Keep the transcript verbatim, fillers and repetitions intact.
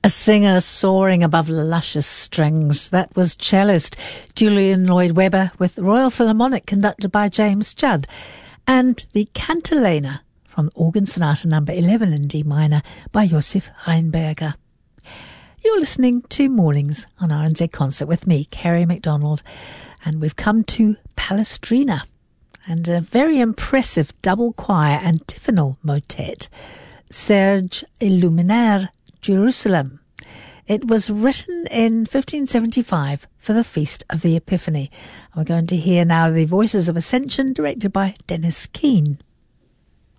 A singer soaring above luscious strings. That was cellist Julian Lloyd Webber with Royal Philharmonic conducted by James Judd, and the Cantilena from Organ Sonata number eleven in D minor by Josef Reinberger. You're listening to Mornings on R N Z Concert with me, Kerry MacDonald, and we've come to Palestrina and a very impressive double choir antiphonal motet, Serge Illuminaire Jerusalem. It was written in fifteen seventy-five for the Feast of the Epiphany. We're going to hear now the Voices of Ascension, directed by Dennis Keane.